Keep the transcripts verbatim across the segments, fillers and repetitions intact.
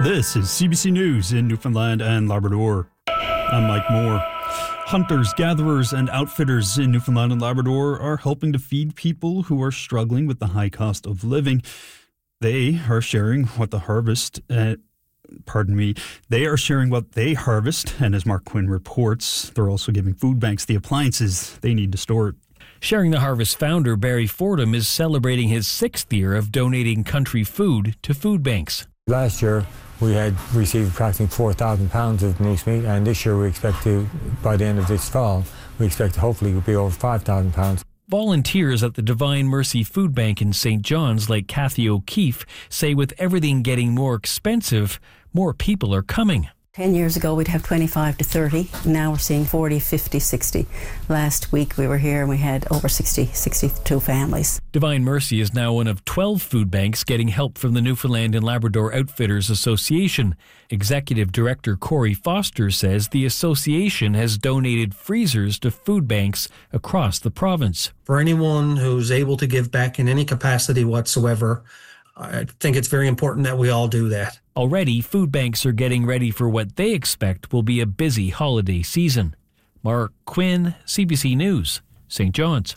This is C B C News in Newfoundland and Labrador. I'm Mike Moore. Hunters, gatherers, and outfitters in Newfoundland and Labrador are helping to feed people who are struggling with the high cost of living. They are sharing what the harvest, uh, pardon me, they are sharing what they harvest, and as Mark Quinn reports, they're also giving food banks the appliances they need to store it. Sharing the Harvest founder Barry Fordham is celebrating his sixth year of donating country food to food banks. Last year we had received approximately four thousand pounds of moose meat, and this year we expect to, by the end of this fall, we expect to hopefully be over five thousand pounds. Volunteers at the Divine Mercy Food Bank in Saint John's, like Kathy O'Keefe, say with everything getting more expensive, more people are coming. Ten years ago we'd have twenty-five to thirty, now we're seeing forty, fifty, sixty. Last week we were here and we had over sixty, sixty-two families. Divine Mercy is now one of twelve food banks getting help from the Newfoundland and Labrador Outfitters Association. Executive Director Corey Foster says the association has donated freezers to food banks across the province. For anyone who's able to give back in any capacity whatsoever, I think it's very important that we all do that. Already, food banks are getting ready for what they expect will be a busy holiday season. Mark Quinn, C B C News, Saint John's.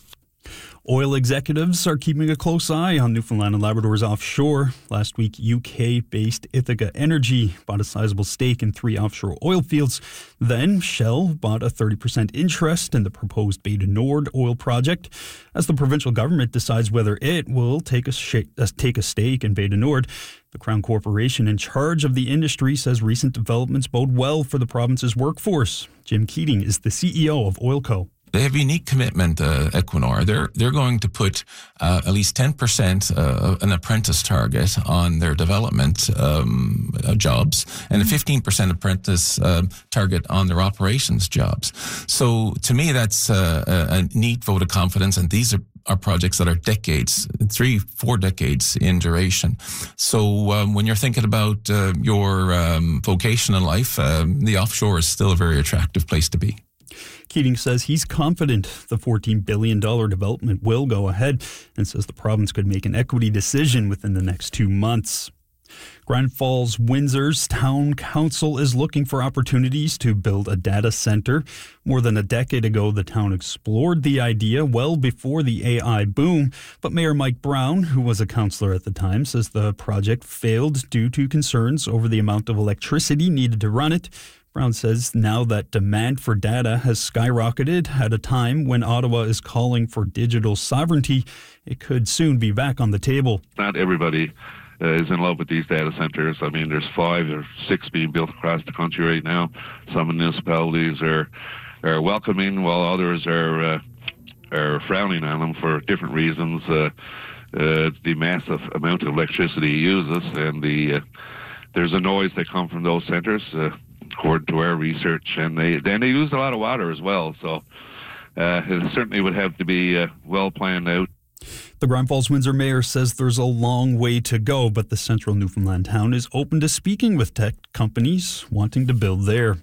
Oil executives are keeping a close eye on Newfoundland and Labrador's offshore. Last week, U K-based Ithaca Energy bought a sizable stake in three offshore oil fields. Then, Shell bought a thirty percent interest in the proposed Bay du Nord oil project. As the provincial government decides whether it will take a, sh- uh, take a stake in Bay du Nord, the Crown Corporation in charge of the industry says recent developments bode well for the province's workforce. Jim Keating is the C E O of Oilco. They have a unique commitment, uh, Equinor. They're they're going to put uh, at least ten percent uh, an apprentice target on their development um, uh, jobs, and a fifteen percent apprentice uh, target on their operations jobs. So to me, that's uh, a, a neat vote of confidence, and these are are projects that are decades, three, four decades in duration. So um, when you're thinking about uh, your um, vocation in life, um, the offshore is still a very attractive place to be. Keating says he's confident the fourteen billion dollars development will go ahead and says the province could make an equity decision within the next two months. Grand Falls Windsor's town council is looking for opportunities to build a data center. More than a decade ago, the town explored the idea well before the A I boom. But Mayor Mike Brown, who was a councillor at the time, says the project failed due to concerns over the amount of electricity needed to run it. Brown says now that demand for data has skyrocketed at a time when Ottawa is calling for digital sovereignty, it could soon be back on the table. Not everybody uh, is in love with these data centres. I mean, there's five or six being built across the country right now. Some municipalities are are welcoming, while others are uh, are frowning on them for different reasons. Uh, uh, the massive amount of electricity it uses, and the uh, there's a noise that comes from those centres. Uh, according to our research, and they then they use a lot of water as well, so uh, it certainly would have to be uh, well planned out. The Grand Falls Windsor mayor says there's a long way to go, but the central Newfoundland town is open to speaking with tech companies wanting to build there.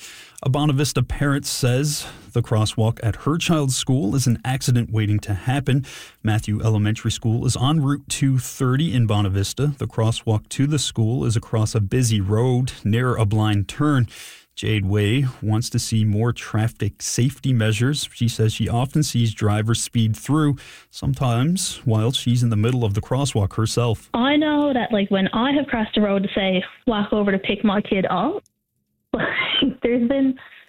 A Bonavista parent says the crosswalk at her child's school is an accident waiting to happen. Matthew Elementary School is on Route two thirty in Bonavista. The crosswalk to the school is across a busy road near a blind turn. Jade Way wants to see more traffic safety measures. She says she often sees drivers speed through, sometimes while she's in the middle of the crosswalk herself. I know that, like, when I have crossed the road to say walk over to pick my kid up, there's been